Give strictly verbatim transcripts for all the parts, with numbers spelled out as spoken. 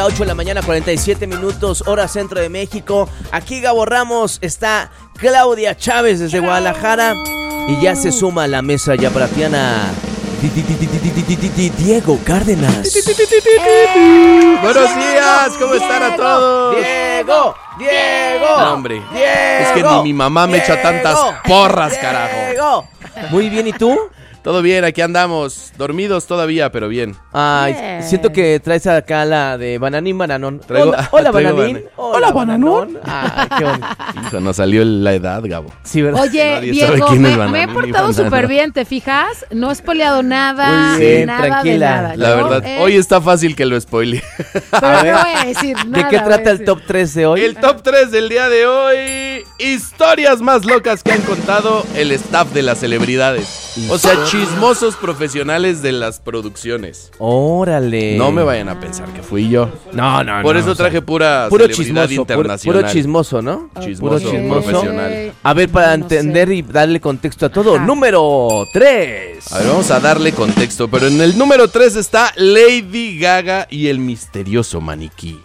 ahorita, ocho de la mañana, cuarenta y siete minutos, hora centro de México. Aquí Gabo Ramos, está Claudia Chávez desde Guadalajara. Y ya se suma a la mesa yaparatiana Diego Cárdenas. Buenos días, ¿cómo están a todos? Diego, Diego. No, hombre, Diego, es que ni mi mamá me echa tantas porras, carajo. Diego. Muy bien, ¿y tú? Todo bien, aquí andamos, dormidos todavía, pero bien. Ay, Bien. siento que traes acá la de Bananín Bananón. Traigo- hola, hola traigo Bananín. Bananín. Hola, Bananón. Ay, qué bonito. Hijo, nos salió la edad, Gabo. Sí, ¿verdad? Oye, Nadie sabe Diego, quién es me, Bananín me he ni portado Banano. súper bien, ¿te fijas? No he spoileado nada, Muy bien, nada tranquila. de nada. La ¿no? verdad, Eh, hoy está fácil que lo spoile. Pero A ver, no voy a decir nada. ¿De qué voy a trata el decir. top tres de hoy? El top tres del día de hoy, historias más locas que han contado el staff de las celebridades. O sea, chismosos profesionales de las producciones. Órale. No me vayan a pensar que fui yo. No, no, Por no, eso o sea, traje pura puro celebridad chismoso, puro, internacional. puro chismoso, ¿no? Chismoso, Puro chismoso. profesional. A ver, para No entender sé. y darle contexto a todo. Ajá. Número tres. A ver, vamos a darle contexto. Pero en el número tres está Lady Gaga y el misterioso maniquí.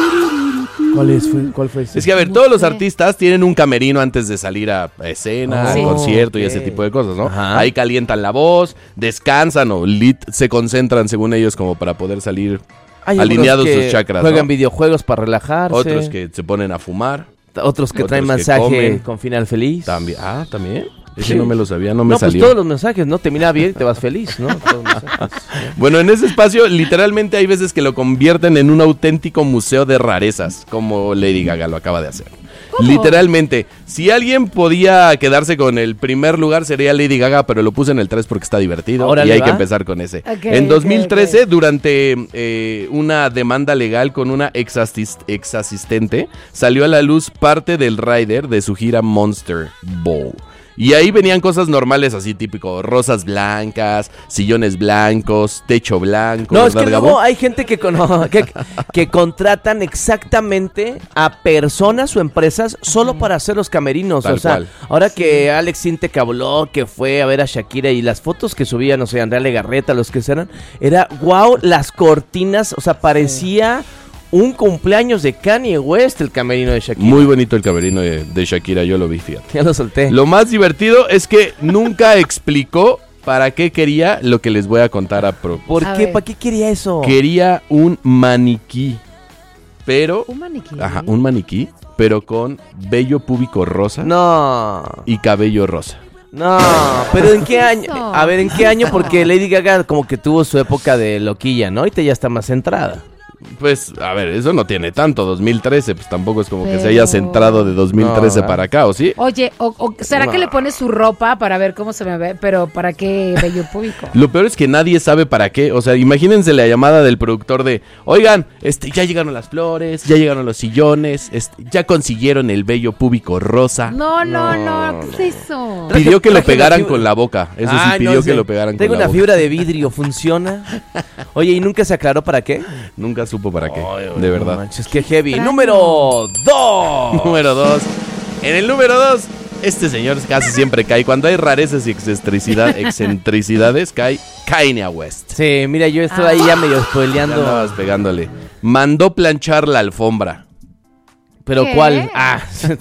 ¿Cuál, es, fue, ¿Cuál fue ese? Es que, a ver, No todos los sé. artistas tienen un camerino antes de salir a escena, Oh, al concierto y ok. ese tipo de cosas, ¿no? Ajá. Ahí calientan la voz, descansan o lit se concentran, según ellos, como para poder salir Hay alineados otros que sus chakras, Juegan ¿no? videojuegos para relajarse. Otros que se ponen a fumar. Otros que otros traen que masaje comen. con final feliz. También. Ah, ¿también? Ese Sí. no me lo sabía, no me no, pues salió. todos los mensajes, ¿no? Termina bien y te vas feliz, ¿no? Todos los mensajes. Bueno, en ese espacio, literalmente hay veces que lo convierten en un auténtico museo de rarezas, como Lady Gaga lo acaba de hacer. ¿Cómo? Literalmente, si alguien podía quedarse con el primer lugar sería Lady Gaga, pero lo puse en el tres porque está divertido Órale, y hay va. que empezar con ese. Ok, en ok, dos mil trece, ok. durante eh, una demanda legal con una ex, asis- ex asistente, salió a la luz parte del rider de su gira Monster Ball. Y ahí venían cosas normales así, típico, rosas blancas, sillones blancos, techo blanco, No, es ¿verdad, que Gabo? luego hay gente que, con- que, que contratan exactamente a personas o empresas solo para hacer los camerinos. Tal o sea, cual. ahora que Alex Sintek habló, que fue a ver a Shakira y las fotos que subía, no sé, Andrea Legarreta, los que eran, era wow, las cortinas, o sea, parecía un cumpleaños de Kanye West el camerino de Shakira. Muy bonito el camerino de, de Shakira, yo lo vi, fíjate. Ya lo solté. Lo más divertido es que nunca explicó para qué quería lo que les voy a contar a pro. ¿Por A qué? ver. ¿Para qué quería eso? Quería un maniquí, pero... Un maniquí. Ajá, un maniquí, pero con vello púbico rosa No. y cabello rosa. No, pero ¿en qué año? Eso. A ver, ¿en qué año? Porque Lady Gaga como que tuvo su época de loquilla, ¿no? Ahorita ya está más centrada. Pues, a ver, eso no tiene tanto, dos mil trece, pues tampoco es como que se Pero- haya centrado de dos mil trece No, para acá, ¿o sí? Oye, o, o ¿será No. que le pones su ropa para ver cómo se me ve? Pero ¿para qué vello público? Lo peor es que nadie sabe para qué. O sea, imagínense la llamada del productor de, oigan, este, ya llegaron las flores, ya llegaron los sillones, este, ya consiguieron el vello púbico rosa. No, no, No, no, ¿qué es eso? Traje- Pidió que lo traje una pegaran fibra- con la boca. Eso sí, Ay, pidió no que sé. lo pegaran Tengo con la una boca. fibra de vidrio, ¿funciona? Oye, ¿y nunca se aclaró para qué? Nunca supo para qué, Ay, de no verdad. manches, qué heavy. Extraño. Número dos. Número dos. En el número dos, este señor casi siempre cae. Cuando hay rarezas y excentricidad, excentricidades, cae Kanye West. Sí, mira, yo estoy ahí ya medio Ya spoileando. andabas pegándole. Mandó planchar la alfombra. ¿Pero ¿Qué? cuál? Ah,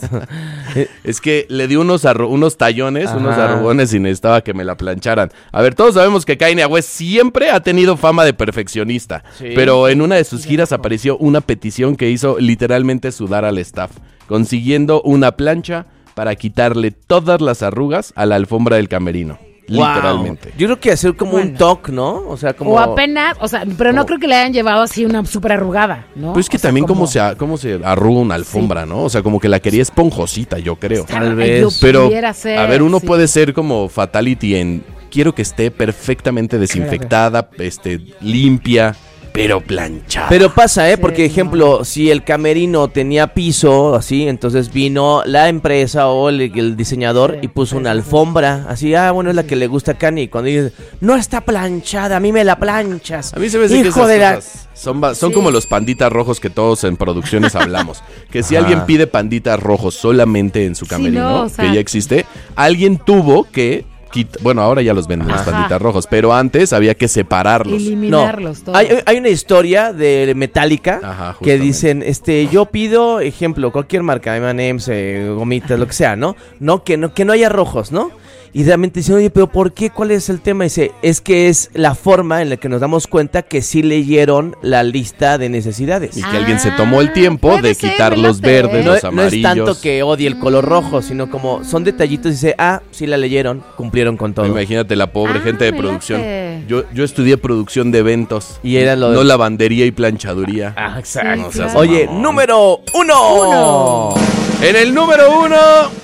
Es que le dio unos, arru- unos tallones, Ajá. unos arrugones y necesitaba que me la plancharan. A ver, todos sabemos que Kanye West siempre ha tenido fama de perfeccionista. Sí. Pero en una de sus giras apareció una petición que hizo literalmente sudar al staff, consiguiendo una plancha para quitarle todas las arrugas a la alfombra del camerino. wow. Literalmente. Yo creo que hacer como un Bueno. toque, ¿no? O sea, como... O apenas, o sea, pero no Como- creo que le hayan llevado así una súper arrugada, ¿no? Pues es que O sea, también como- cómo se, a- cómo se arruga una alfombra, ¿no? O sea, como que la quería esponjosita, yo creo. Tal Ay, vez. yo Pero, pudiera ser, a ver, uno sí. puede ser como fatality en quiero que esté perfectamente desinfectada, este, limpia, pero planchada. Pero pasa, ¿eh? Sí, Porque, no. ejemplo, si el camerino tenía piso, así, entonces vino la empresa o el, el diseñador Sí, y puso sí, una sí. alfombra, así, ah, bueno, es la que le gusta a Kanye. Y cuando dice, no está planchada, a mí me la planchas. A mí se me hace que Hijo esas de la... cosas son, va- son Sí. como los panditas rojos que todos en producciones hablamos. Que si Ajá. alguien pide panditas rojos solamente en su Sí, camerino, no, o sea- que ya existe, alguien tuvo que quit- bueno, ahora ya los venden los Ajá. panditas rojos, pero antes había que separarlos. Eliminarlos No, todos. hay, hay una historia de Metallica Ajá, que justamente. dicen, este, yo pido, ejemplo, cualquier marca, eme and eme's, eh, gomitas, lo que sea, ¿no? No que no que no haya rojos, ¿no? Y realmente dicen, oye, pero ¿por qué? ¿Cuál es el tema? Dice, es que es la forma en la que nos damos cuenta que sí leyeron la lista de necesidades. Y que alguien se tomó el tiempo puede de ser, quitar me los late. verdes, No, los no amarillos. es tanto que odie el color rojo, sino como son detallitos y dice, ah, sí la leyeron, cumplieron con todo. Imagínate la pobre Ah, gente de me producción. late. Yo, yo estudié producción de eventos. Y era lo de- No lavandería y planchaduría. Ah, exacto. Sí, claro. Oye, mamón. número uno. Uno. En el número uno.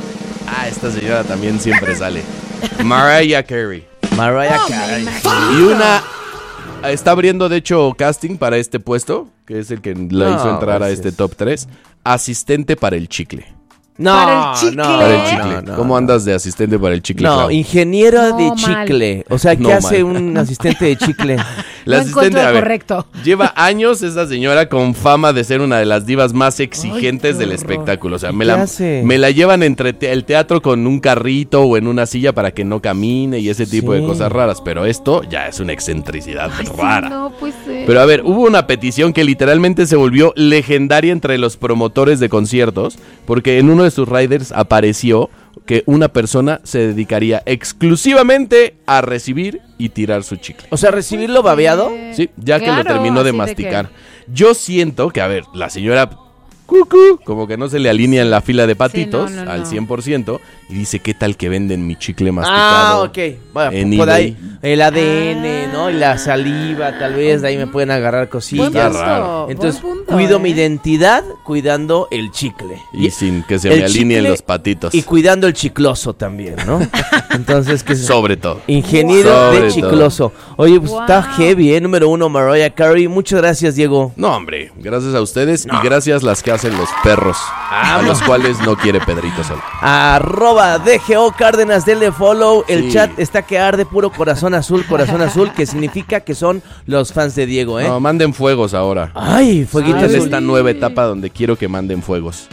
Ah, esta señora también siempre sale. Mariah Carey. Mariah Oh, Carey. Y una. Está abriendo, de hecho, casting para este puesto, que es el que la No, hizo entrar a pues este es- top tres. Asistente para el chicle. No, Para el chicle. no, Para el ¿Eh? chicle. no, no, ¿Cómo no. andas de asistente para el chicle, No, Clau? ingeniero No, de mal. chicle. O sea, ¿qué No, hace mal. un asistente de chicle? La No asistente, encuentro a lo ver, correcto. lleva años esa señora con fama de ser una de las divas más exigentes Ay, qué del horror. espectáculo. O sea, ¿Y me qué la, hace? me la llevan entre te- el teatro con un carrito o en una silla para que no camine y ese tipo Sí. de cosas raras. Pero esto ya es una excentricidad Ay, sí, rara. no, pues, eh. Pero a ver, hubo una petición que literalmente se volvió legendaria entre los promotores de conciertos, porque en uno de sus riders apareció que una persona se dedicaría exclusivamente a recibir y tirar su chicle. O sea, recibirlo babeado. Sí, ya que lo Claro, terminó de así de masticar. Yo siento que, a ver, la señora cucú, como que no se le alinea en la fila de patitos no, no, al no. cien por ciento y dice, ¿qué tal que venden mi chicle Ah, masticado? ok. Bueno, en por eBay. ahí el A D N, Ah. ¿no? Y la saliva, tal vez, de ahí me pueden agarrar Buen cosillas. Está punto, raro. buen Entonces, punto, cuido ¿eh? mi identidad cuidando el chicle. Y sin que se el me alineen chicle los patitos. Y cuidando el chicloso también, ¿no? Entonces, ¿qué es eso? Sobre todo. Ingeniero Sobre de todo. chicloso. Oye, pues Wow. está heavy, ¿eh? Número uno, Mariah Carey. Muchas gracias, Diego. No, hombre, gracias a ustedes y gracias las que hacen los perros, a los cuales no quiere Pedrito Sol. Arroba D G O Cárdenas, denle follow. El Sí. chat está que arde puro corazón azul, corazón azul, que significa que son los fans de Diego, ¿eh? No, manden fuegos ahora. Ay, fueguito Estoy en azul. esta nueva etapa donde quiero que manden fuegos.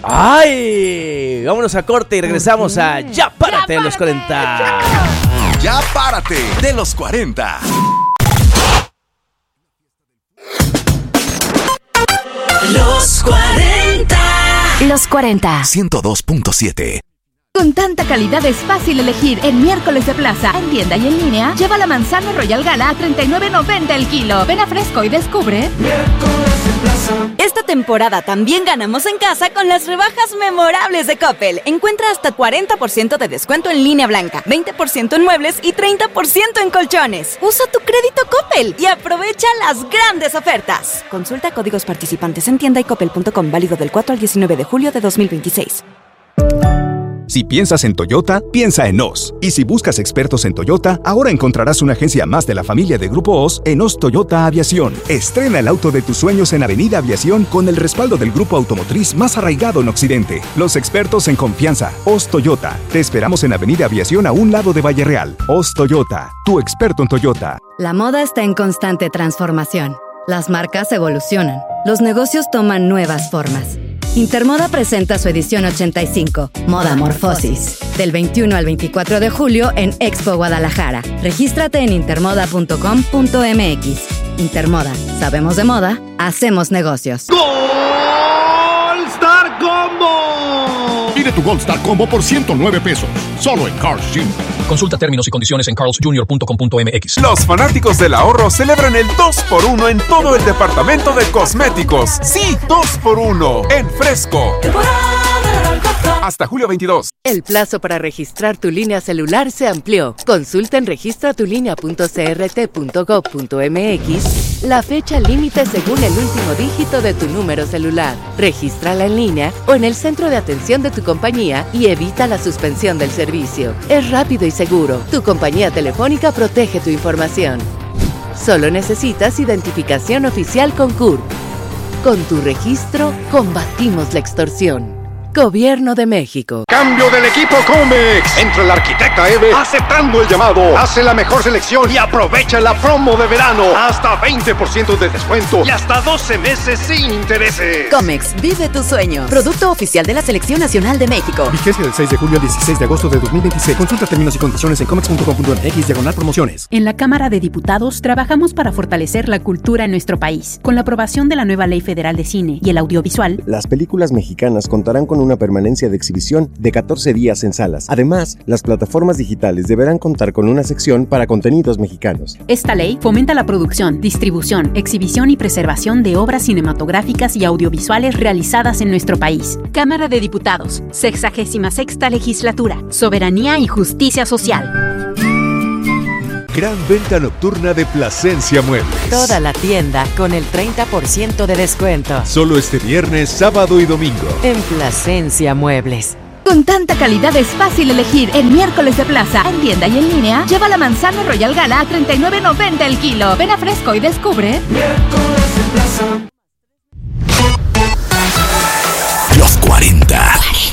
Ay, vámonos a corte y regresamos a Ya Párate de los cuarenta. Ya párate de los cuarenta. Los cuarenta. Los cuarenta. ciento dos punto siete. Con tanta calidad es fácil elegir en miércoles de plaza. En tienda y en línea, lleva la manzana Royal Gala a treinta y nueve noventa el kilo. Ven a Fresco y descubre. Esta temporada también ganamos en casa con las rebajas memorables de Coppel. Encuentra hasta cuarenta por ciento de descuento en línea blanca, veinte por ciento en muebles y treinta por ciento en colchones. Usa tu crédito Coppel y aprovecha las grandes ofertas. Consulta códigos participantes en tienda y coppel punto com, válido del cuatro al diecinueve de julio de dos mil veintiséis. Si piensas en Toyota, piensa en O S. Y si buscas expertos en Toyota, ahora encontrarás una agencia más de la familia de Grupo O S en O S Toyota Aviación. Estrena el auto de tus sueños en Avenida Aviación con el respaldo del grupo automotriz más arraigado en Occidente. Los expertos en confianza. O S Toyota. Te esperamos en Avenida Aviación a un lado de Valle Real. O S Toyota. Tu experto en Toyota. La moda está en constante transformación. Las marcas evolucionan. Los negocios toman nuevas formas. Intermoda presenta su edición ochenta y cinco, Moda Morfosis, del veintiuno al veinticuatro de julio en Expo Guadalajara. Regístrate en intermoda punto com punto m x. Intermoda, sabemos de moda, hacemos negocios. Gold Star Combo. Pide tu Gold Star Combo por ciento nueve pesos, solo en Carl's Junior Consulta términos y condiciones en carls junior punto com punto m x. Los fanáticos del ahorro celebran el dos por uno en todo el departamento de cosméticos. Sí, dos por uno en Fresco. Hasta julio veintidós. El plazo para registrar tu línea celular se amplió. Consulta en registra tu línea punto c r t punto gov punto m x la fecha límite según el último dígito de tu número celular. Regístrala en línea o en el centro de atención de tu compañía y evita la suspensión del servicio. Es rápido y seguro. Tu compañía telefónica protege tu información. Solo necesitas identificación oficial con C U R P. Con tu registro, combatimos la extorsión. Gobierno de México. Cambio del equipo Comex. Entra la arquitecta Eve aceptando el llamado. Hace la mejor selección y aprovecha la promo de verano. Hasta veinte por ciento de descuento y hasta doce meses sin intereses. Comex, vive tu sueño. Producto oficial de la Selección Nacional de México. Vigencia del seis de julio al dieciséis de agosto de dos mil veintiséis. Consulta términos y condiciones en comex punto com punto m x diagonal promociones. En la Cámara de Diputados trabajamos para fortalecer la cultura en nuestro país. Con la aprobación de la nueva Ley Federal de Cine y el Audiovisual, las películas mexicanas contarán con una permanencia de exhibición de catorce días en salas. Además, las plataformas digitales deberán contar con una sección para contenidos mexicanos. Esta ley fomenta la producción, distribución, exhibición y preservación de obras cinematográficas y audiovisuales realizadas en nuestro país. Cámara de Diputados, sexagésima sexta legislatura, soberanía y justicia social. Gran venta nocturna de Plasencia Muebles. Toda la tienda con el treinta por ciento de descuento. Solo este viernes, sábado y domingo. En Plasencia Muebles. Con tanta calidad es fácil elegir en miércoles de plaza. En tienda y en línea, lleva la manzana Royal Gala a treinta y nueve noventa el kilo. Ven a Fresco y descubre. Miércoles de plaza.